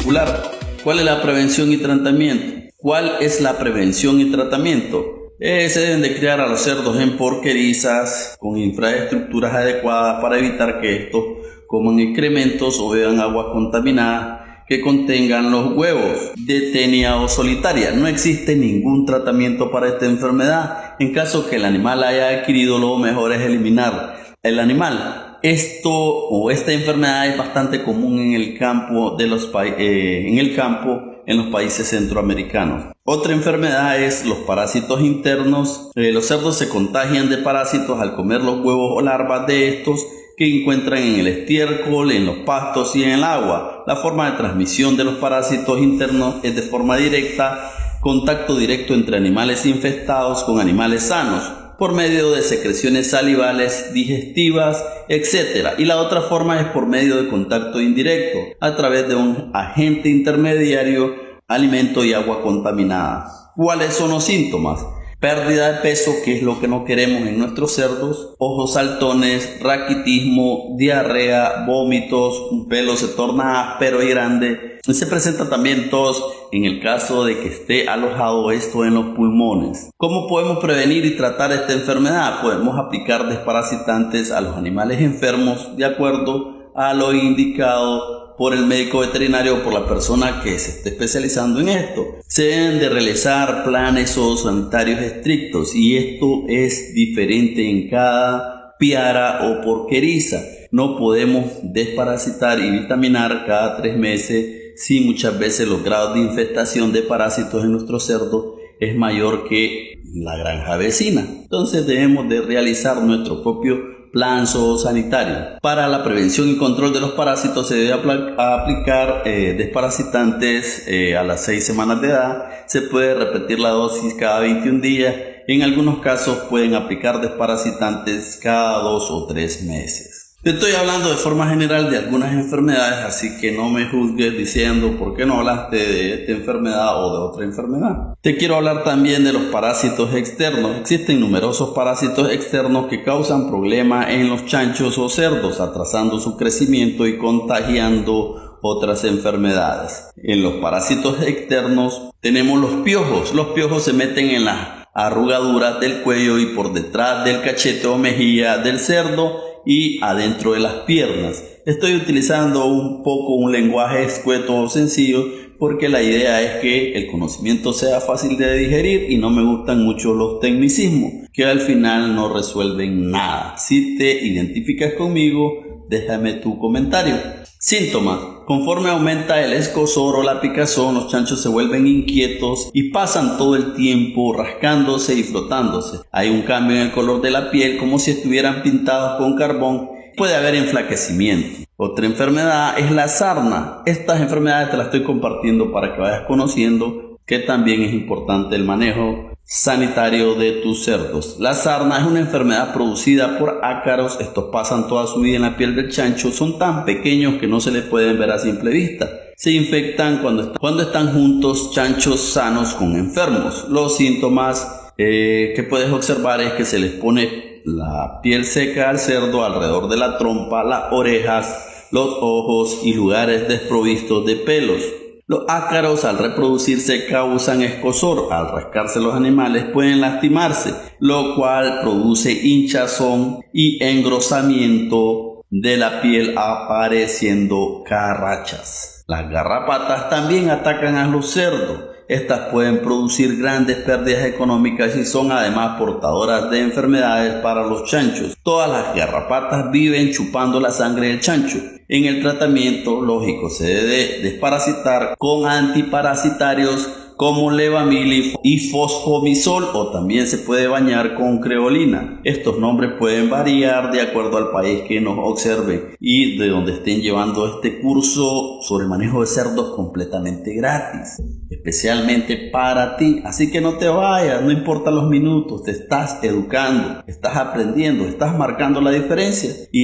particular. ¿Cuál es la prevención y tratamiento? ¿Cuál es la prevención y tratamiento? Se deben de criar a los cerdos en porquerizas con infraestructuras adecuadas para evitar que estos coman excrementos o beban agua contaminada que contengan los huevos de tenia o solitaria. No existe ningún tratamiento para esta enfermedad. En caso que el animal haya adquirido, lo mejor es eliminar el animal. Esta enfermedad es bastante común en el campo en los países centroamericanos. Otra enfermedad es los parásitos internos. Los cerdos se contagian de parásitos al comer los huevos o larvas de estos que encuentran en el estiércol, en los pastos y en el agua. La forma de transmisión de los parásitos internos es de forma directa, contacto directo entre animales infectados con animales sanos, por medio de secreciones salivales, digestivas, etc. Y la otra forma es por medio de contacto indirecto, a través de un agente intermediario, alimento y agua contaminada. ¿Cuáles son los síntomas? Pérdida de peso, que es lo que no queremos en nuestros cerdos, ojos saltones, raquitismo, diarrea, vómitos, un pelo se torna áspero y grande. Se presenta también tos en el caso de que esté alojado esto en los pulmones. ¿Cómo podemos prevenir y tratar esta enfermedad? Podemos aplicar desparasitantes a los animales enfermos de acuerdo a lo indicado por el médico veterinario o por la persona que se esté especializando en esto. Se deben de realizar planes zoosanitarios estrictos y esto es diferente en cada piara o porqueriza. No podemos desparasitar y vitaminar cada 3 meses si muchas veces los grados de infestación de parásitos en nuestros cerdos es mayor que la granja vecina. Entonces debemos de realizar nuestro propio plan zoosanitario. Para la prevención y control de los parásitos se debe aplicar desparasitantes a las 6 semanas de edad. Se puede repetir la dosis cada 21 días. En algunos casos pueden aplicar desparasitantes cada 2 o 3 meses. Te estoy hablando de forma general de algunas enfermedades, así que no me juzgues diciendo por qué no hablaste de esta enfermedad o de otra enfermedad. Te quiero hablar también de los parásitos externos. Existen numerosos parásitos externos que causan problemas en los chanchos o cerdos, atrasando su crecimiento y contagiando otras enfermedades. En los parásitos externos tenemos los piojos. Los piojos se meten en las arrugaduras del cuello y por detrás del cachete o mejilla del cerdo y adentro de las piernas. Estoy utilizando un lenguaje escueto o sencillo porque la idea es que el conocimiento sea fácil de digerir y no me gustan mucho los tecnicismos que al final no resuelven nada. Si te identificas conmigo, déjame tu comentario. Síntomas. Conforme aumenta el escozor o la picazón, los chanchos se vuelven inquietos y pasan todo el tiempo rascándose y frotándose. Hay un cambio en el color de la piel como si estuvieran pintados con carbón. Puede haber enflaquecimiento. Otra enfermedad es la sarna. Estas enfermedades te las estoy compartiendo para que vayas conociendo que también es importante el manejo sanitario de tus cerdos. La sarna es una enfermedad producida por ácaros. Estos pasan toda su vida en la piel del chancho. Son tan pequeños que no se les pueden ver a simple vista. Se infectan cuando están juntos chanchos sanos con enfermos. Los síntomas que puedes observar es que se les pone la piel seca al cerdo alrededor de la trompa, las orejas, los ojos y lugares desprovistos de pelos. Los ácaros al reproducirse causan escozor. Al rascarse los animales pueden lastimarse, lo cual produce hinchazón y engrosamiento de la piel apareciendo carrachas. Las garrapatas también atacan a los cerdos. Estas pueden producir grandes pérdidas económicas y son además portadoras de enfermedades para los chanchos. Todas las garrapatas viven chupando la sangre del chancho. En el tratamiento lógico se debe desparasitar con antiparasitarios como levamil y fosfomisol, o también se puede bañar con creolina. Estos nombres pueden variar de acuerdo al país que nos observe y de donde estén llevando este curso sobre manejo de cerdos completamente gratis, especialmente para ti. Así que no te vayas, no importa los minutos, te estás educando, estás aprendiendo, estás marcando la diferencia.